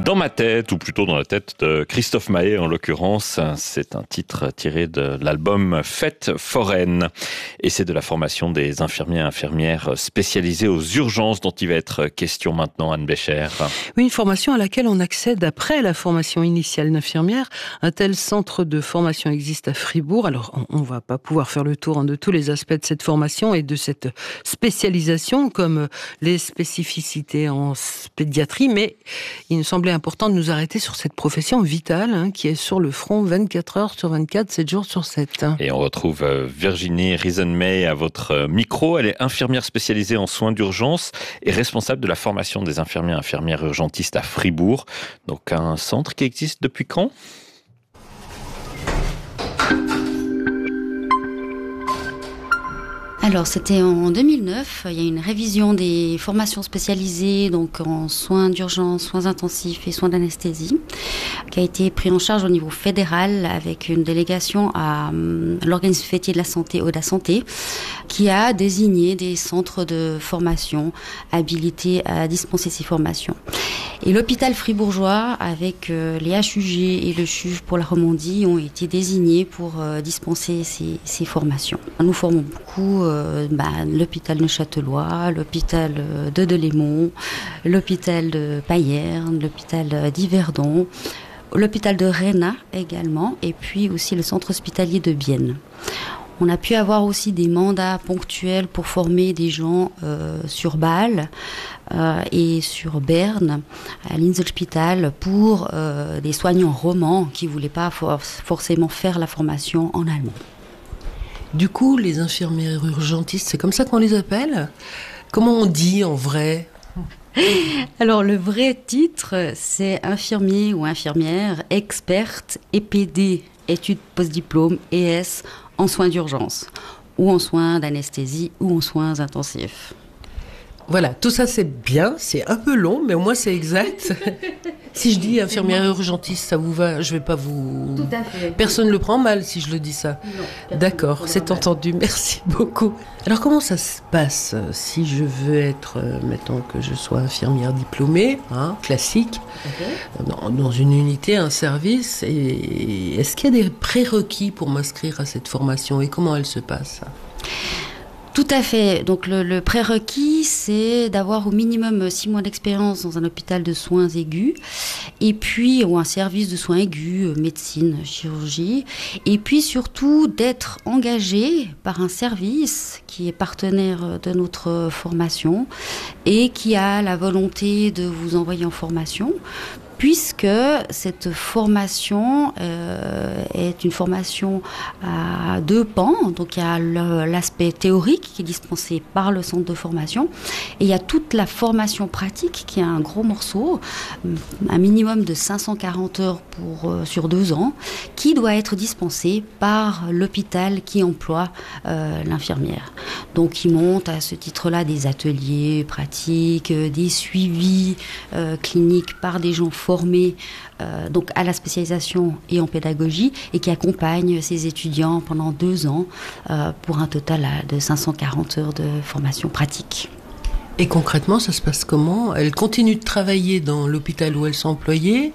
Dans ma tête, ou plutôt dans la tête de Christophe Mahé en l'occurrence, c'est un titre tiré de l'album Fête foraine. Et c'est de la formation des infirmiers et infirmières spécialisés aux urgences dont il va être question maintenant, Anne Bécher. Oui, une formation à laquelle on accède après la formation initiale d'infirmière. Un tel centre de formation existe à Fribourg. Alors, on va pas pouvoir faire le tour de tous les aspects de cette formation et de cette spécialisation, comme les spécificités en pédiatrie, mais il nous semblait important de nous arrêter sur cette profession vitale qui est sur le front 24 heures sur 24, 7 jours sur 7. Et on retrouve Virginie Riesenmay à votre micro. Elle est infirmière spécialisée en soins d'urgence et responsable de la formation des infirmiers et infirmières urgentistes à Fribourg. Donc un centre qui existe depuis quand ? Alors, c'était en 2009. Il y a une révision des formations spécialisées, donc en soins d'urgence, soins intensifs et soins d'anesthésie, qui a été pris en charge au niveau fédéral avec une délégation à l'organisme fêtier de la santé, Oda Santé, qui a désigné des centres de formation habilités à dispenser ces formations. Et l'hôpital fribourgeois, avec les HUG et le CHUV pour la Romandie, ont été désignés pour dispenser ces formations. Nous formons beaucoup l'hôpital neuchâtelois, l'hôpital de Delémont, l'hôpital de Payerne, l'hôpital d'Yverdon, l'hôpital de Réna également, et puis aussi le centre hospitalier de Bienne. On a pu avoir aussi des mandats ponctuels pour former des gens sur Bâle et sur Berne, à l'Inselspital, pour des soignants romans qui ne voulaient pas forcément faire la formation en allemand. Du coup, les infirmières urgentistes, c'est comme ça qu'on les appelle ? Comment on dit en vrai ? Alors, le vrai titre, c'est infirmier ou infirmière, experte, EPD, études post-diplôme, ES, en soins d'urgence, ou en soins d'anesthésie, ou en soins intensifs. Voilà, tout ça c'est bien, c'est un peu long, mais au moins c'est exact. Si je dis infirmière urgentiste, ça vous va ? Je vais pas vous... Tout à fait. Personne ne le prend mal si je le dis ça. Non. D'accord, c'est entendu, merci beaucoup. Alors comment ça se passe si je veux être, mettons que je sois infirmière diplômée, classique, dans une unité, un service, et est-ce qu'il y a des prérequis pour m'inscrire à cette formation et comment elle se passe ? Tout à fait. Donc le prérequis, c'est d'avoir au minimum 6 mois d'expérience dans un hôpital de soins aigus, et puis ou un service de soins aigus, médecine, chirurgie, et puis surtout d'être engagé par un service qui est partenaire de notre formation et qui a la volonté de vous envoyer en formation, puisque cette formation est une formation à 2 pans. Donc il y a l'aspect théorique qui est dispensé par le centre de formation, et il y a toute la formation pratique qui est un gros morceau, un minimum de 540 heures sur 2 ans, qui doit être dispensé par l'hôpital qui emploie l'infirmière. Donc il monte à ce titre-là des ateliers pratiques, des suivis cliniques par des gens formés donc à la spécialisation et en pédagogie, et qui accompagne ces étudiants pendant 2 ans pour un total de 540 heures de formation pratique. Et concrètement, ça se passe comment ? Elles continuent de travailler dans l'hôpital où elles sont employées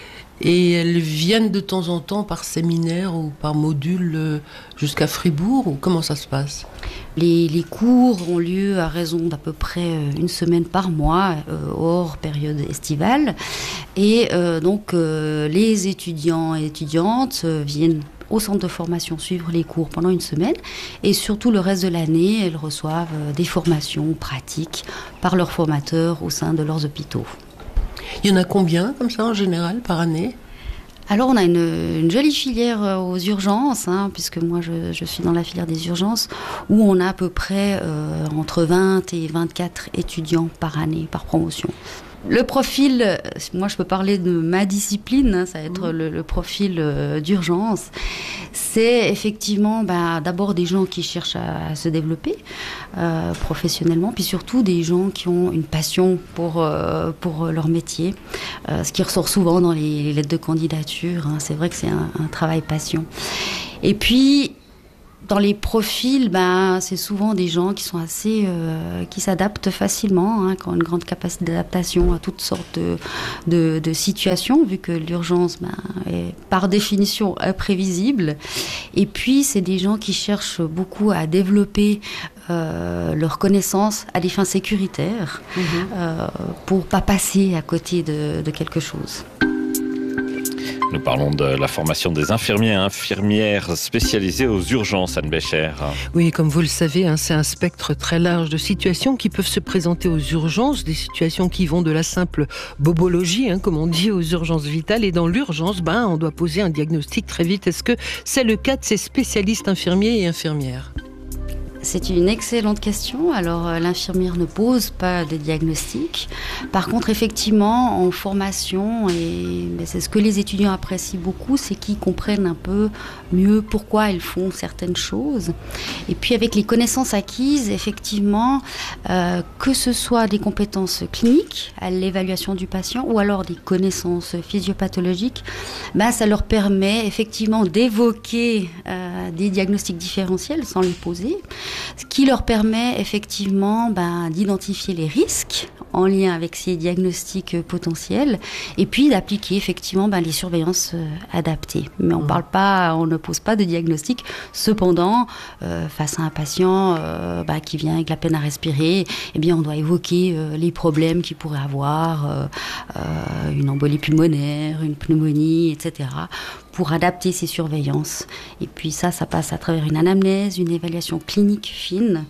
et elles viennent de temps en temps par séminaire ou par module jusqu'à Fribourg, ou comment ça se passe ? Les cours ont lieu à raison d'à peu près 1 semaine par mois, hors période estivale. Et donc les étudiants et étudiantes viennent au centre de formation suivre les cours pendant 1 semaine. Et surtout le reste de l'année, elles reçoivent des formations pratiques par leurs formateurs au sein de leurs hôpitaux. Il y en a combien comme ça en général par année ? Alors on a une jolie filière aux urgences, puisque moi je suis dans la filière des urgences, où on a à peu près entre 20 et 24 étudiants par année, par promotion. Le profil, moi je peux parler de ma discipline, ça va être le profil d'urgence. C'est effectivement d'abord des gens qui cherchent à se développer professionnellement, puis surtout des gens qui ont une passion pour leur métier, ce qui ressort souvent dans les lettres de candidature. C'est vrai que c'est un travail passion. Et puis Dans les profils, c'est souvent des gens qui sont assez, qui s'adaptent facilement, qui ont une grande capacité d'adaptation à toutes sortes de situations, vu que l'urgence est par définition imprévisible. Et puis, c'est des gens qui cherchent beaucoup à développer leurs connaissances à des fins sécuritaires, pour pas passer à côté de quelque chose. Nous parlons de la formation des infirmiers et infirmières spécialisées aux urgences, Anne Bécher. Oui, comme vous le savez, c'est un spectre très large de situations qui peuvent se présenter aux urgences, des situations qui vont de la simple bobologie, comme on dit, aux urgences vitales. Et dans l'urgence, on doit poser un diagnostic très vite. Est-ce que c'est le cas de ces spécialistes infirmiers et infirmières ? C'est une excellente question. Alors, l'infirmière ne pose pas de diagnostic. Par contre, effectivement, en formation, et c'est ce que les étudiants apprécient beaucoup, c'est qu'ils comprennent un peu mieux pourquoi ils font certaines choses. Et puis, avec les connaissances acquises, effectivement, que ce soit des compétences cliniques à l'évaluation du patient ou alors des connaissances physiopathologiques, ça leur permet effectivement d'évoquer des diagnostics différentiels sans les poser. Ce qui leur permet effectivement d'identifier les risques en lien avec ces diagnostics potentiels et puis d'appliquer effectivement les surveillances adaptées. Mais on ne pose pas de diagnostic. Cependant, face à un patient qui vient avec la peine à respirer, on doit évoquer les problèmes qu'il pourrait avoir, une embolie pulmonaire, une pneumonie, etc., pour adapter ces surveillances. Et puis ça passe à travers une anamnèse, une évaluation clinique fine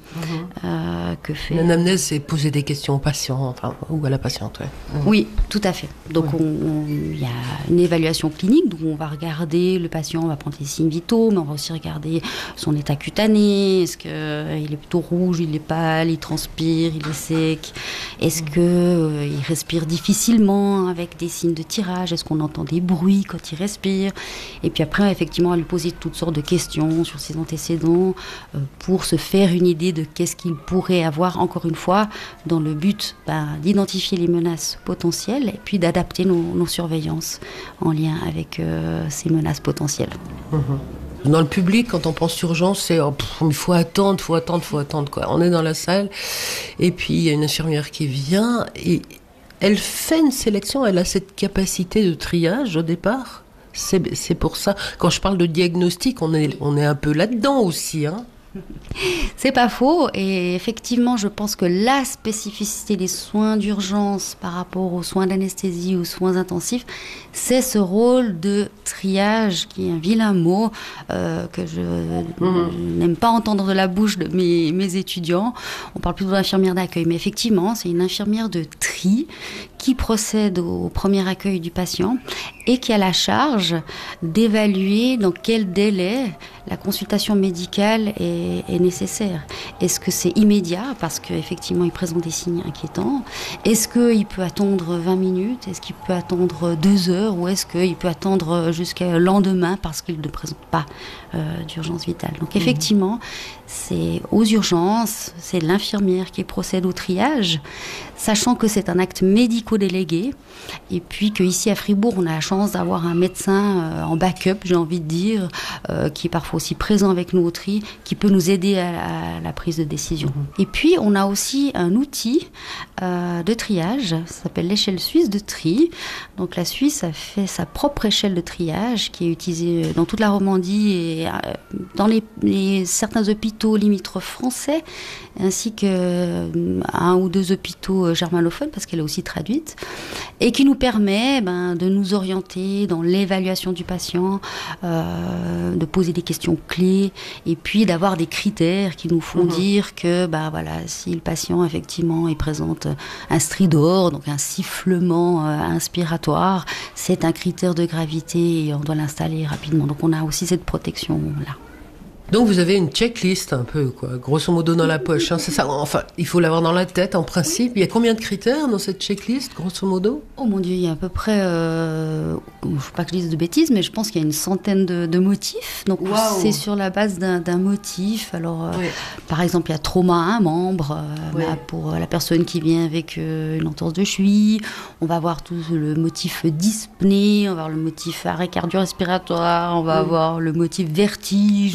que fait... L'anamnèse, c'est poser des questions au patient, ou à la patiente, ouais. Oui, tout à fait. Donc il y a une évaluation clinique, donc on va regarder le patient, on va prendre les signes vitaux, mais on va aussi regarder son état cutané, est-ce qu'il est plutôt rouge, il est pâle, il transpire, il est sec, est-ce qu'il respire difficilement avec des signes de tirage, est-ce qu'on entend des bruits quand il respire. Et puis après, effectivement, on va lui poser toutes sortes de questions sur ses antécédents pour se faire une idée de qu'est-ce qu'il pourrait avoir, encore une fois, dans le but d'identifier les menaces potentielles et puis d'adapter nos surveillances en lien avec ces menaces potentielles. Dans le public, quand on pense urgence, c'est il faut attendre, quoi. On est dans la salle et puis il y a une infirmière qui vient et elle fait une sélection, elle a cette capacité de triage au départ. C'est pour ça, quand je parle de diagnostic, on est un peu là-dedans aussi, C'est pas faux, et effectivement, je pense que la spécificité des soins d'urgence par rapport aux soins d'anesthésie, aux soins intensifs, c'est ce rôle de triage, qui est un vilain mot que je n'aime pas entendre de la bouche de mes étudiants. On parle plutôt d'infirmière d'accueil, mais effectivement, c'est une infirmière de tri qui procède au premier accueil du patient et qui a la charge d'évaluer dans quel délai la consultation médicale est nécessaire. Est-ce que c'est immédiat parce qu'effectivement il présente des signes inquiétants? Est-ce qu'il peut attendre 20 minutes? Est-ce qu'il peut attendre 2 heures? Ou est-ce qu'il peut attendre jusqu'au lendemain parce qu'il ne présente pas d'urgence vitale? Donc effectivement, c'est aux urgences, c'est l'infirmière qui procède au triage, sachant que c'est un acte médico-délégué, et puis qu'ici à Fribourg, on a la chance d'avoir un médecin en backup, j'ai envie de dire, qui est parfois aussi présent avec nous au tri, qui peut nous aider à la prise de décision. Et puis, on a aussi un outil de triage, ça s'appelle l'échelle suisse de tri. Donc la Suisse a fait sa propre échelle de triage, qui est utilisée dans toute la Romandie et dans certains hôpitaux limitrophes français, ainsi que 1 ou 2 hôpitaux germanophones, parce qu'elle est aussi traduite, et qui nous permet de nous orienter dans l'évaluation du patient, de poser des questions clés, et puis d'avoir des critères qui nous font dire que si le patient effectivement il présente un stridor, donc un sifflement inspiratoire, c'est un critère de gravité et on doit l'installer rapidement. Donc on a aussi cette protection-là. Donc vous avez une checklist un peu, quoi, grosso modo dans la poche, c'est ça. Enfin, il faut l'avoir dans la tête en principe. Il y a combien de critères dans cette checklist, grosso modo? Oh mon Dieu, il y a à peu près, il ne faut pas que je dise de bêtises, mais je pense qu'il y a une centaine de motifs. Donc c'est sur la base d'un motif. Alors par exemple, il y a trauma à un membre, pour la personne qui vient avec une entorse de cheville. On va avoir tout le motif dyspnée, on va avoir le motif arrêt cardio-respiratoire, on va avoir le motif vertige, enfin voilà.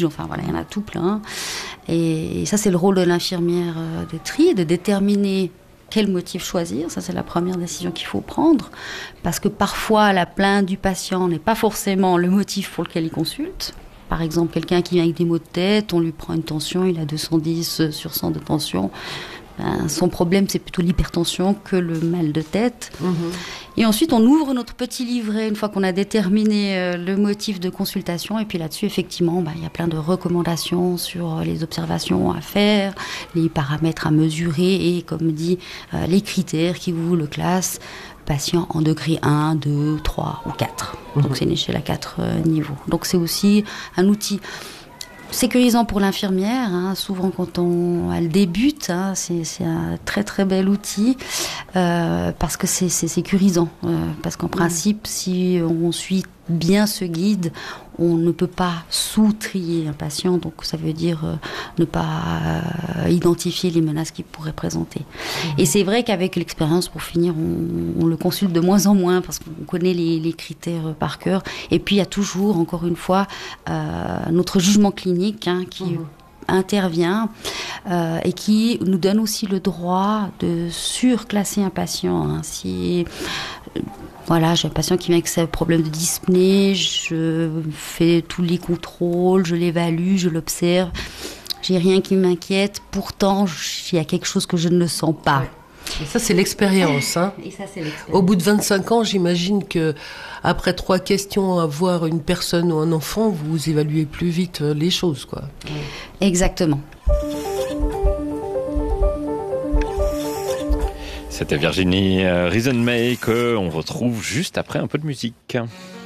il y en a tout plein. Et ça, c'est le rôle de l'infirmière de tri, de déterminer quel motif choisir. Ça, c'est la première décision qu'il faut prendre. Parce que parfois, la plainte du patient n'est pas forcément le motif pour lequel il consulte. Par exemple, quelqu'un qui vient avec des maux de tête, on lui prend une tension, il a 210 sur 100 de tension. Son problème, c'est plutôt l'hypertension que le mal de tête. Et ensuite, on ouvre notre petit livret une fois qu'on a déterminé le motif de consultation. Et puis là-dessus, effectivement, il y a plein de recommandations sur les observations à faire, les paramètres à mesurer et, comme dit, les critères qui vous le classent. Patient en degré 1, 2, 3 ou 4. Donc c'est une échelle à 4 niveaux. Donc c'est aussi un outil sécurisant pour l'infirmière, souvent quand elle débute, c'est un très très bel outil parce que c'est sécurisant. Parce qu'en principe, si on suit bien ce guide, on ne peut pas sous-trier un patient, donc ça veut dire ne pas identifier les menaces qu'il pourrait présenter. Et c'est vrai qu'avec l'expérience, pour finir, on le consulte de moins en moins parce qu'on connaît les critères par cœur. Et puis il y a toujours, encore une fois, notre jugement clinique qui intervient et qui nous donne aussi le droit de surclasser un patient. Si j'ai un patient qui vient avec ses problèmes de dyspnée, je fais tous les contrôles, je l'évalue, je l'observe, j'ai rien qui m'inquiète, pourtant il y a quelque chose que je ne sens pas. Et ça, c'est l'expérience. Et ça, c'est l'expérience. Au bout de 25 ans, j'imagine que après 3 questions à voir une personne ou un enfant, vous évaluez plus vite les choses, quoi. Exactement. C'était Virginie Riesenmay qu'on retrouve juste après un peu de musique.